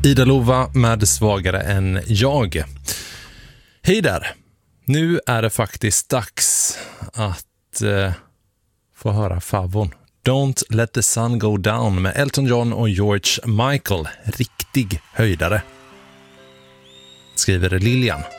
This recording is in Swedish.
Ida Lova med Svagare än jag. Hej där! Nu är det faktiskt dags att få höra favon. Don't Let the Sun Go Down med Elton John och George Michael. Riktig höjdare. Skriver Lilian.